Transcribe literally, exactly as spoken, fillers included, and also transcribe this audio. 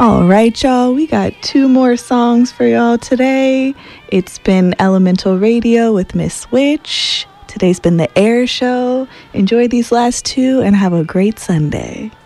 All right, y'all, we got two more songs for y'all today. It's been Elemental Radio with Miss Witch. Today's been the Air Show. Enjoy these last two and have a great Sunday.